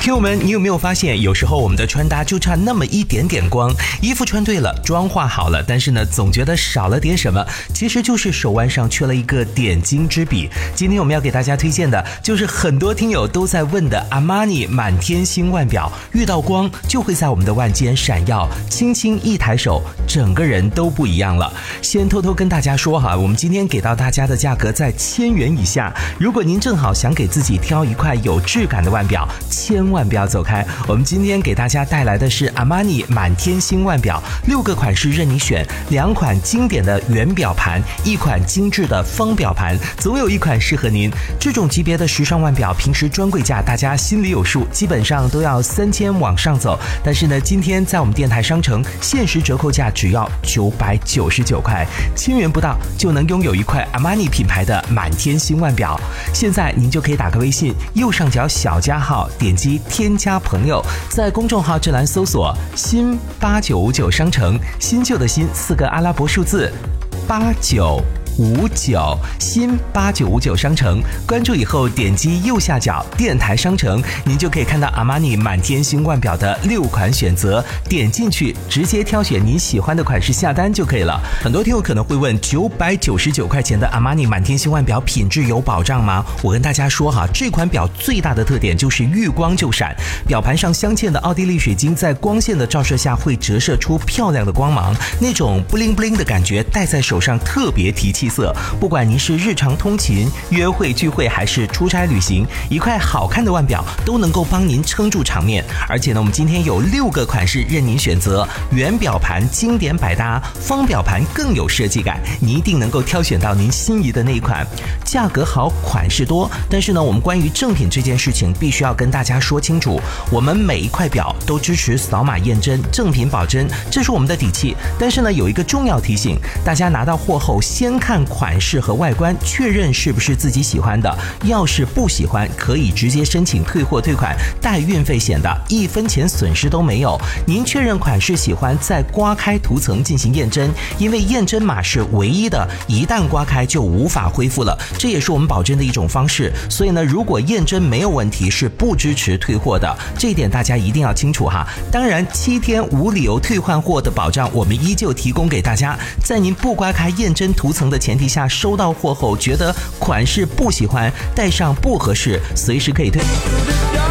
听友们，你有没有发现，有时候我们的穿搭就差那么一点点光，衣服穿对了，妆化好了，但是呢，总觉得少了点什么，其实就是手腕上缺了一个点睛之笔。今天我们要给大家推荐的就是很多听友都在问的阿玛尼满天星腕表，遇到光就会在我们的腕间闪耀，轻轻一抬手，整个人都不一样了。先偷偷跟大家说哈，我们今天给到大家的价格在1000元以下，如果您正好想给自己挑一块有质感的腕表，千万不要走开。我们今天给大家带来的是阿玛尼满天星腕表，6个款式任你选，2款经典的圆表盘，1款精致的方表盘，总有一款适合您。这种级别的时尚腕表平时专柜价大家心里有数，基本上都要3000往上走，但是呢，今天在我们电台商城限时折扣价只要999块，1000元不到就能拥有一块阿玛尼品牌的满天星腕表。现在您就可以打个微信，右上角小加号，点击添加朋友，在公众号这栏搜索新8959商城，新旧的新4个阿拉伯数字8959，新8959商城，关注以后点击右下角电台商城，您就可以看到阿玛尼满天星腕表的6款选择，点进去直接挑选您喜欢的款式下单就可以了。很多听友可能会问，999块钱的阿玛尼满天星腕表品质有保障吗？我跟大家说哈，这款表最大的特点就是遇光就闪，表盘上镶嵌的奥地利水晶在光线的照射下会折射出漂亮的光芒，那种布灵布灵的感觉戴在手上特别提气色。不管您是日常通勤、约会聚会还是出差旅行，一块好看的腕表都能够帮您撑住场面。而且呢，我们今天有6个款式任您选择，圆表盘经典百搭，方表盘更有设计感，你一定能够挑选到您心仪的那一款。价格好，款式多，但是呢，我们关于正品这件事情必须要跟大家说清楚，我们每一块表都支持扫码验真，正品保真，这是我们的底气。但是呢，有一个重要提醒，大家拿到货后先看款式和外观，确认是不是自己喜欢的，要是不喜欢可以直接申请退货退款，带运费险的，1分钱损失都没有。您确认款式喜欢，再刮开涂层进行验真，因为验真码是唯一的，一旦刮开就无法恢复了，这也是我们保真的一种方式。所以呢，如果验真没有问题，是不支持退货的，这一点大家一定要清楚哈。当然7天无理由退换货的保障我们依旧提供给大家，在您不刮开验真涂层的前提下，收到货后觉得款式不喜欢，戴上不合适，随时可以退。